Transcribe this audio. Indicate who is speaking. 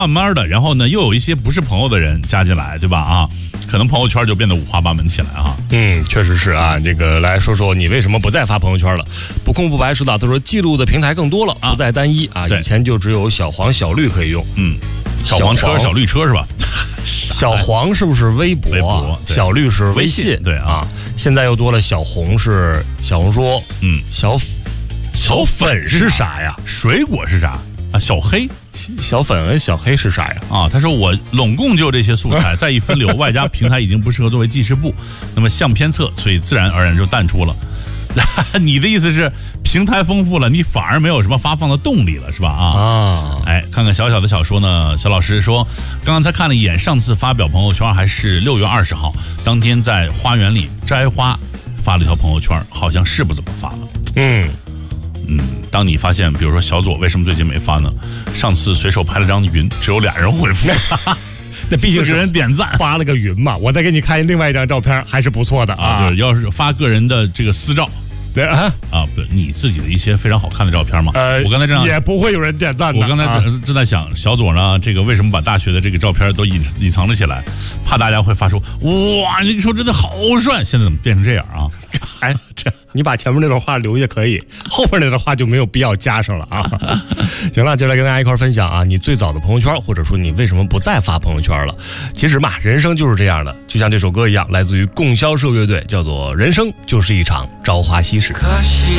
Speaker 1: 慢慢的，然后呢，又有一些不是朋友的人加进来，对吧？啊，可能朋友圈就变得五花八门起来啊。
Speaker 2: 确实是啊。这个来说说你为什么不再发朋友圈了？不空不白说到，他说记录的平台更多了，不再单一啊。以前就只有小黄、小绿可以用。
Speaker 1: 小黄车、小绿车是吧？
Speaker 2: 小黄是不是微博？小绿是微信。
Speaker 1: 对啊，
Speaker 2: 现在又多了小红是小红书。小粉是啥呀？
Speaker 1: 水果是啥啊？小黑。
Speaker 2: 小粉跟小黑是啥呀？
Speaker 1: 啊，他说我拢共就这些素材，再一分流，外加平台已经不适合作为记事簿，那么相偏侧，所以自然而然就淡出了。你的意思是平台丰富了，你反而没有什么发放的动力了，是吧？哎，看看小小的小说呢，小老师说，刚刚才看了一眼，上次发表朋友圈还是6月20号，当天在花园里摘花，发了一条朋友圈，好像是不怎么发了。当你发现，比如说小左为什么最近没发呢？上次随手拍了张云，只有2人回复，
Speaker 2: 那毕竟
Speaker 1: 4个人点赞，
Speaker 2: 发了个云嘛。我再给你看另外一张照片，还是不错的啊。
Speaker 1: 就是要是发个人的这个私照，
Speaker 2: 对
Speaker 1: 不，你自己的一些非常好看的照片嘛。我刚才这样
Speaker 2: 也不会有人点赞的。
Speaker 1: 我刚才正在想，小左呢，这个为什么把大学的这个照片都隐藏了起来？怕大家会发出哇，这个时候真的好帅，现在怎么变成这样啊？
Speaker 2: 哎，这你把前面那段话留下可以，后面那段话就没有必要加上了啊。行了，接下来跟大家一块分享啊，你最早的朋友圈，或者说你为什么不再发朋友圈了？其实嘛，人生就是这样的，就像这首歌一样，来自于供销社乐队，叫做《人生就是一场朝花夕拾》。可惜